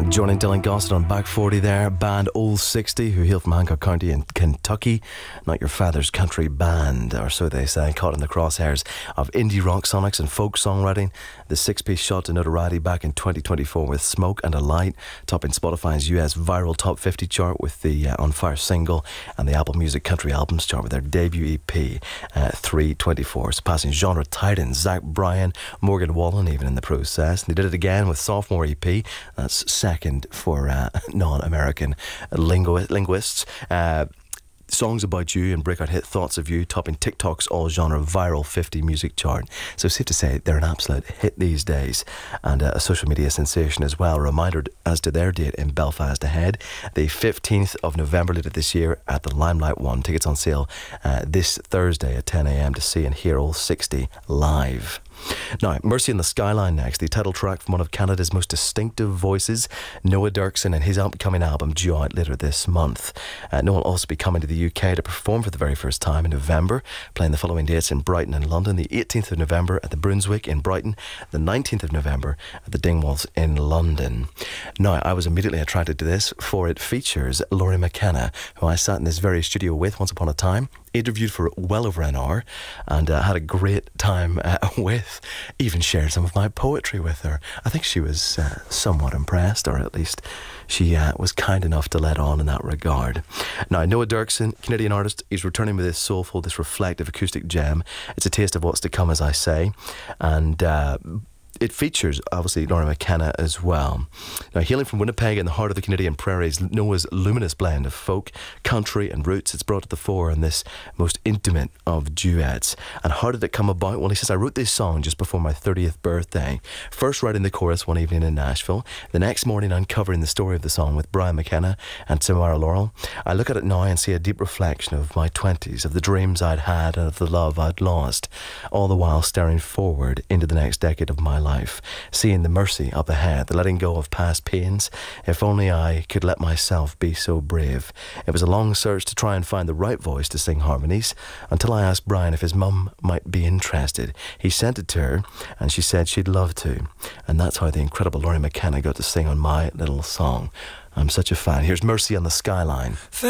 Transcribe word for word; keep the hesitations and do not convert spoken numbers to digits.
Joining Dylan Gossett on Back forty there, band Old sixty, who hail from Hancock County in Kentucky. Not your father's country band, or so they say, caught in the crosshairs of indie rock sonics and folk songwriting. The six-piece shot to notoriety back in twenty twenty-four with Smoke and a Light, topping Spotify's U S viral top fifty chart with the uh, On Fire single, and the Apple Music Country Albums chart with their debut E P, uh, three twenty-four. Surpassing genre titans Zach Bryan, Morgan Wallen even in the process. And they did it again with sophomore E P, that's second for uh, non-American lingu- linguists. Uh, Songs About You and Breakout Hit Thoughts of You, topping TikTok's all-genre viral fifty music chart. So safe to say they're an absolute hit these days, and uh, a social media sensation as well. A reminder as to their date in Belfast ahead, the fifteenth of November later this year at the Limelight One. Tickets on sale uh, this Thursday at ten a.m. to see and hear Old sixty live. Now, Mercy on the Skyline next, the title track from one of Canada's most distinctive voices, Noah Derksen, and his upcoming album due out later this month. Uh, Noah will also be coming to the U K to perform for the very first time in November, playing the following dates in Brighton and London: the eighteenth of November at the Brunswick in Brighton, the nineteenth of November at the Dingwalls in London. Now, I was immediately attracted to this, for it features Laurie McKenna, who I sat in this very studio with once upon a time, interviewed for well over an hour, and uh, had a great time uh, with. Even shared some of my poetry with her. I think she was uh, somewhat impressed, or at least she uh, was kind enough to let on in that regard. Now, Noah Derksen, Canadian artist, he's returning with this soulful, this reflective acoustic gem. It's a taste of what's to come, as I say, and uh, it features, obviously, Laurie McKenna as well. Now, hailing from Winnipeg in the heart of the Canadian prairies, Noah's luminous blend of folk, country and roots, it's brought to the fore in this most intimate of duets. And how did it come about? Well, he says, I wrote this song just before my thirtieth birthday. First writing the chorus one evening in Nashville. The next morning uncovering the story of the song with Brian McKenna and Tamara Laurel. I look at it now and see a deep reflection of my twenties, of the dreams I'd had and of the love I'd lost, all the while staring forward into the next decade of my life. Life, seeing the mercy up ahead, the letting go of past pains. If only I could let myself be so brave. It was a long search to try and find the right voice to sing harmonies, until I asked Brian if his mum might be interested. He sent it to her, and she said she'd love to. And that's how the incredible Laurie McKenna got to sing on my little song. I'm such a fan. Here's Mercy on the Skyline.